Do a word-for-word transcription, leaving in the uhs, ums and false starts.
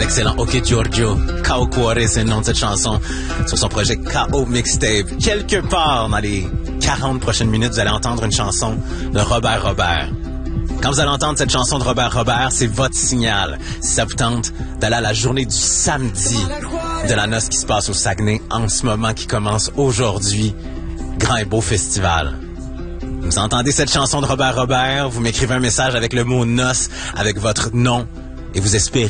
l'excellent Ok Giorgio. K O Cuore, c'est le nom de cette chanson, sur son projet K O Mixtape. Quelque part dans les quarante prochaines minutes, vous allez entendre une chanson de Robert Robert. Quand vous allez entendre cette chanson de Robert Robert, c'est votre signal. Si ça vous tente d'aller à la journée du samedi de la noce qui se passe au Saguenay en ce moment, qui commence aujourd'hui. Grand et beau festival. Vous entendez cette chanson de Robert Robert, vous m'écrivez un message avec le mot noce, avec votre nom, et vous espérez